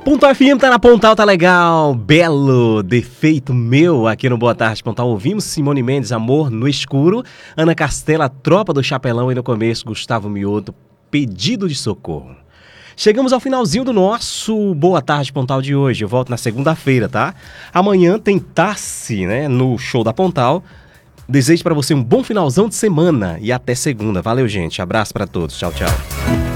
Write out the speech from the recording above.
Pontal FM tá na Pontal, tá legal, belo, defeito meu aqui no Boa Tarde Pontal. Ouvimos Simone Mendes, Amor no Escuro, Ana Castela, Tropa do Chapelão e no começo Gustavo Mioto, Pedido de Socorro. Chegamos ao finalzinho do nosso Boa Tarde Pontal de hoje. Eu volto na segunda-feira, tá? Amanhã tem Tassi, né, no show da Pontal. Desejo pra você um bom finalzão de semana e até segunda. Valeu, gente. Abraço pra todos. Tchau, tchau.